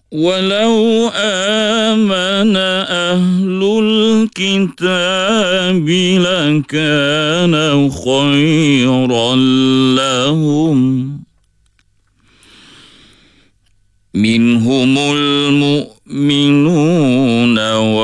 ولو آمن أهل الكتاب لكان خيرا لهم منهم المؤمنون